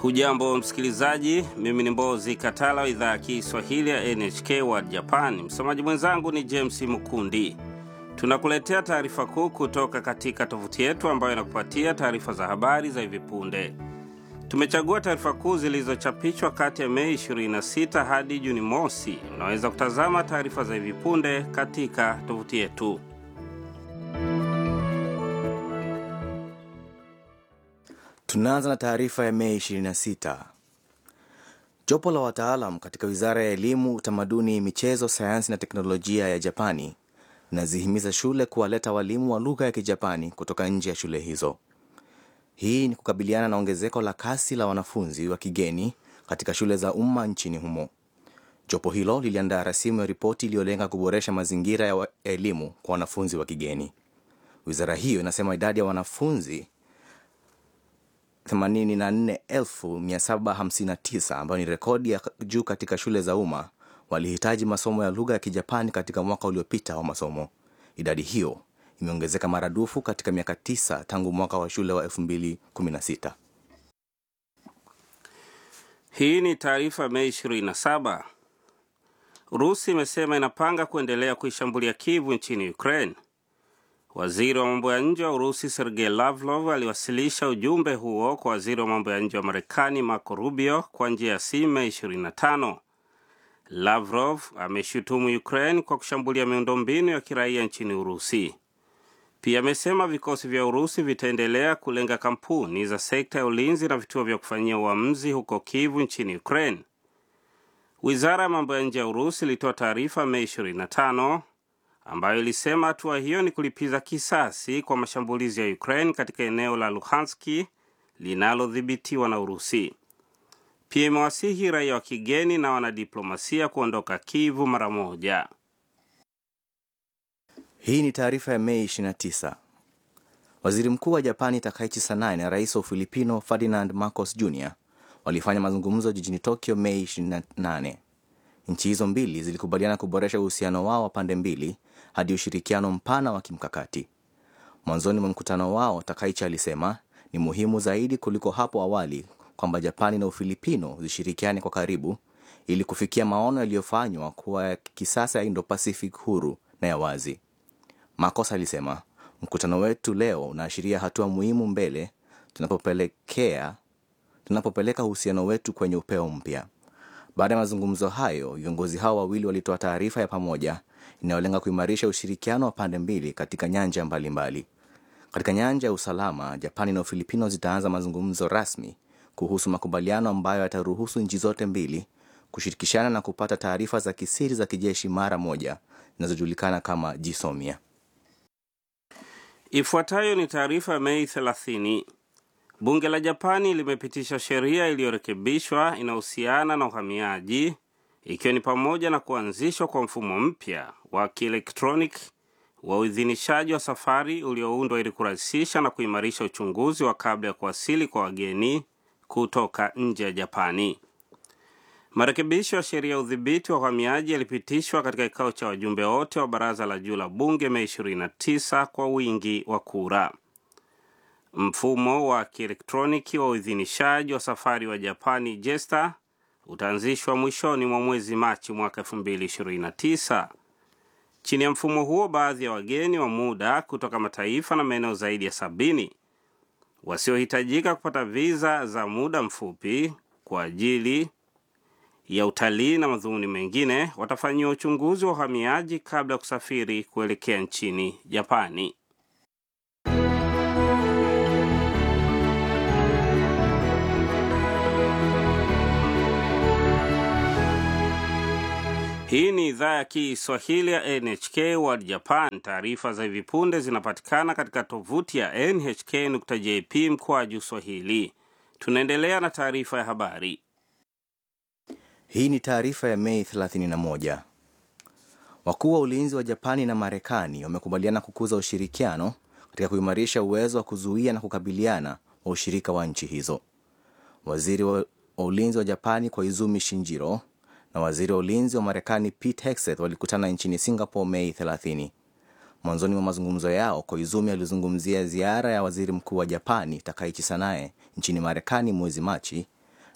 Hujambo msikilizaji, mimi ni Mbozi Katala wa idhaa ya Kiswahili ya NHK World Japan. Msomaji mwenzangu ni James Mukundi. Tunakuletea taarifa kuu kutoka katika tovuti yetu ambayo inakupatia taarifa za habari za hivi punde. Tumechagua taarifa kuu zilizochapishwa kati ya Mei 26 hadi Juni mosi. Unaweza kutazama taarifa za hivi punde katika tovuti yetu. Tunaanza na taarifa ya Mei 26. Jopo la wataalam katika Wizara ya Elimu, Utamaduni, Michezo, Sayansi na Teknolojia ya Japani linazihimiza shule kuwaleta walimu wa lugha ya Kijapani kutoka nje ya shule hizo. Hii ni kukabiliana na ongezeko la kasi la wanafunzi wa kigeni katika shule za umma nchini humo. Jopo hilo liliandaa rasimu ya ripoti iliyolenga kuboresha mazingira ya elimu kwa wanafunzi wa kigeni. Wizara hiyo inasema idadi ya wanafunzi 84,759 ambayo ni rekodi ya juu katika shule za umma walihitaji masomo ya lugha ya Kijapani katika mwaka uliopita wa masomo. Idadi hiyo imeongezeka maradufu katika miaka 9 tangu mwaka wa shule wa 2016. Hii ni taarifa Mei 27. Urusi imesema inapanga kuendelea kuishambulia Kyiv nchini Ukraine. Waziri wa mambo ya nje wa Urusi Sergei Lavrov aliwasilisha ujumbe huo kwa waziri wa mambo ya nje wa Marekani Marco Rubio kwa njia ya simu Mei 25. Lavrov ameshutumu Ukraine kwa kushambulia miundombinu ya kiraia nchini Urusi. Pia amesema vikosi vya Urusi vitaendelea kulenga kampuni za sekta ya ulinzi na vituo vya kufanyia uamuzi huko Kyiv nchini Ukraine. Wizara ya mambo ya nje ya Urusi ilitoa taarifa Mei 25 ambayo ilisema hatua hiyo ni kulipiza kisasi kwa mashambulizi ya Ukraine katika eneo la Luhansk linalodhibitiwa na Urusi. Pia imewasihi raia wa kigeni na wanadiplomasia kuondoka Kyiv mara moja. Hii ni taarifa ya Mei 29. Waziri Mkuu wa Japani Takaichi Sanae na Rais wa Ufilipino Ferdinand Marcos Jr. walifanya mazungumzo jijini Tokyo Mei 28. Nchi hizo mbili zilikubaliana kuboresha uhusiano wao wa pande mbili hadi ushirikiano mpana wa kimkakati. Mwanzoni mwa mkutano wao, Takaichi alisema ni muhimu zaidi kuliko hapo awali kwamba Japani na Ufilipino zishirikiane kwa karibu ili kufikia maono yaliyofanywa kuwa ya kisasa ya Indo-Pacific huru na ya wazi. Marcos alisema, mkutano wetu leo unaashiria hatua muhimu mbele tunapopeleka uhusiano wetu kwenye upeo mpya. Baada ya mazungumzo hayo, viongozi hao wawili walitoa taarifa ya pamoja inayolenga kuimarisha ushirikiano wa pande mbili katika nyanja mbalimbali. Katika nyanja ya usalama, Japani na Ufilipino zitaanza mazungumzo rasmi kuhusu makubaliano ambayo yataruhusu nchi zote mbili kushirikishana na kupata taarifa za kisiri za kijeshi mara moja zinazojulikana kama jisomia. Ifuatayo ni taarifa Mei 30. Bunge la Japani limepitisha sheria iliyorekebishwa inahusiana na uhamiaji, ikiwa ni pamoja na kuanzishwa kwa mfumo mpya wa kielektroniki wa uidhinishaji wa safari ulioundwa ili kurahisisha na kuimarisha uchunguzi wa kabla ya kuwasili kwa wageni kutoka nje ya Japani. Marekebisho ya sheria ya udhibiti wa uhamiaji yalipitishwa katika kikao cha wajumbe wote wa baraza la juu la bunge Mei 29 kwa wingi wa kura. Mfumo wa kielektroniki wa uidhinishaji wa safari wa Japani JESTA utaanzishwa mwishoni mwa mwezi Machi mwaka 2029. Chini ya mfumo huo, baadhi ya wageni wa muda kutoka mataifa na maeneo zaidi ya 70 wasiohitajika kupata visa za muda mfupi kwa ajili ya utalii na madhumuni mengine watafanyiwa uchunguzi wa uhamiaji kabla ya kusafiri kuelekea nchini Japani. Hii ni idhaa ya Kiswahili ya NHK World Japan. Taarifa za hivi punde zinapatikana katika tovuti ya nhk.jp/swahili. Tunaendelea na taarifa ya habari. Hii ni taarifa ya Mei 31. Wakuu wa ulinzi wa Japani na Marekani wamekubaliana kukuza ushirikiano katika kuimarisha uwezo wa kuzuia na kukabiliana wa ushirika wa nchi hizo. Waziri wa ulinzi wa Japani Koizumi Shinjiro na waziri wa ulinzi wa Marekani Pete Hegseth walikutana nchini Singapore Mei 30. Mwanzoni mwa mazungumzo yao, Koizumi alizungumzia ziara ya waziri mkuu wa Japani Takaichi Sanae nchini Marekani mwezi Machi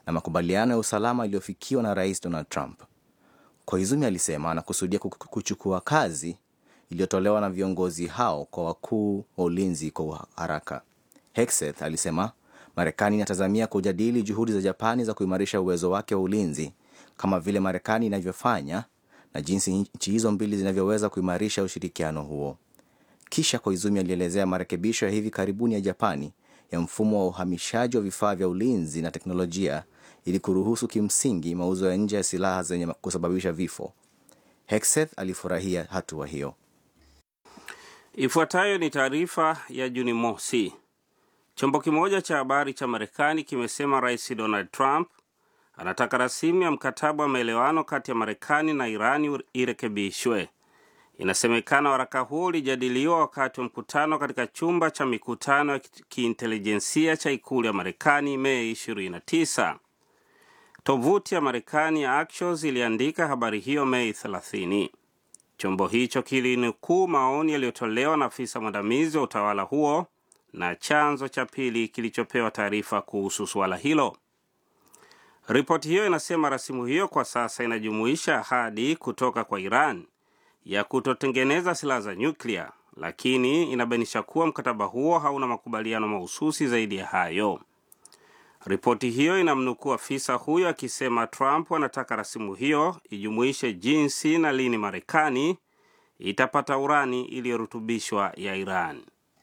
na makubaliano ya usalama yaliyofikiwa na Rais Donald Trump. Koizumi alisema anakusudia kuchukua kazi iliyotolewa na viongozi hao kwa wakuu wa ulinzi kwa haraka. Hegseth alisema Marekani inatazamia kujadili juhudi za Japani za kuimarisha uwezo wake wa ulinzi kama vile Marekani inavyofanya na jinsi nchi hizo mbili zinavyoweza kuimarisha ushirikiano huo. Kisha Koizumi alielezea marekebisho ya hivi karibuni ya Japani ya mfumo wa uhamishaji wa vifaa vya ulinzi na teknolojia ili kuruhusu kimsingi mauzo ya nje ya silaha zenye kusababisha vifo. Hegseth alifurahia hatua hiyo. Ifuatayo ni taarifa ya Juni mosi. Chombo kimoja cha habari cha Marekani kimesema Rais Donald Trump anataka rasimu ya mkataba wa maelewano kati ya Marekani na Iran irekebishwe. Inasemekana waraka huo ulijadiliwa wakati wa mkutano katika chumba cha mikutano ya kiintelijensia cha ikulu ya Marekani Mei 29. Tovuti ya Marekani ya Axios iliandika habari hiyo Mei 30. Chombo hicho kilinukuu maoni yaliyotolewa na afisa mwandamizi wa utawala huo na chanzo cha pili kilichopewa taarifa kuhusu suala hilo. Ripoti hiyo inasema rasimu hiyo kwa sasa inajumuisha ahadi kutoka kwa Iran ya kutotengeneza silaha za nyuklia, lakini inabainisha kuwa mkataba huo hauna makubaliano mahususi zaidi ya hayo. Ripoti hiyo inamnukuu afisa huyo akisema Trump anataka rasimu hiyo ijumuishe jinsi na lini Marekani itapata urani iliyorutubishwa ya Iran.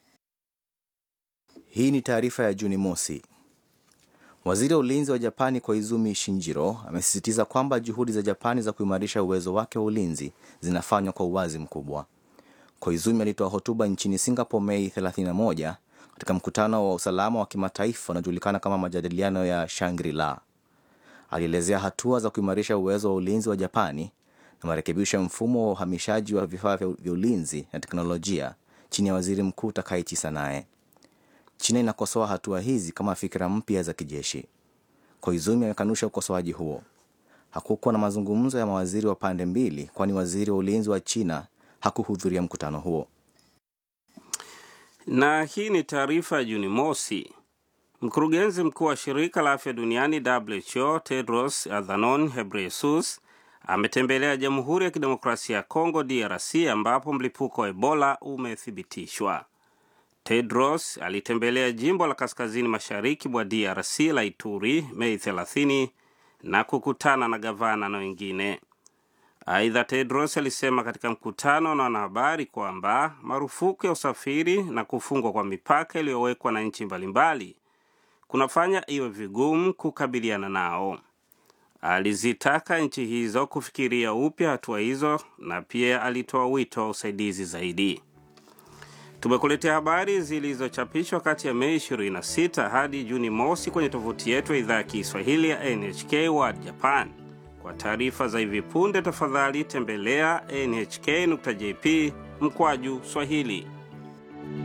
Hii ni taarifa ya Juni mosi. Waziri wa ulinzi wa Japani Koizumi Shinjiro amesisitiza kwamba juhudi za Japani za kuimarisha uwezo wake wa ulinzi zinafanywa kwa uwazi mkubwa. Koizumi alitoa hotuba nchini Singapore Mei 31 katika mkutano wa usalama wa kimataifa unaojulikana kama majadiliano ya Shangri-La. Alielezea hatua za kuimarisha uwezo wa ulinzi wa Japani na marekebisho ya mfumo wa uhamishaji wa vifaa vya ulinzi na teknolojia chini ya Waziri Mkuu Takaichi Sanae. China inakosoa hatua hizi kama fikra mpya za kijeshi. Koizumi amekanusha ukosoaji huo. Hakukuwa na mazungumzo ya mawaziri wa pande mbili, kwani waziri wa ulinzi wa China hakuhudhuria mkutano huo. Na hii ni taarifa ya Juni mosi. Mkurugenzi mkuu wa shirika la afya duniani WHO Tedros Adhanom Ghebreyesus ametembelea Jamhuri ya Kidemokrasia ya Kongo DRC ambapo mlipuko wa Ebola umethibitishwa. Tedros alitembelea jimbo la kaskazini mashariki mwa DRC la Ituri Mei 30 na kukutana na gavana na wengine. Aidha, Tedros alisema katika mkutano na wanahabari kwamba marufuku ya usafiri na kufungwa kwa mipaka iliyowekwa na nchi mbalimbali kunafanya iwe vigumu kukabiliana nao. Alizitaka nchi hizo kufikiria upya hatua hizo na pia alitoa wito wa usaidizi zaidi. Tumekuletea habari zilizochapishwa kati ya Mei 26 hadi Juni mosi kwenye tovuti yetu ya idhaa ya Kiswahili ya NHK World Japan. Kwa taarifa za hivi punde tafadhali tembelea nhk.jp/Swahili.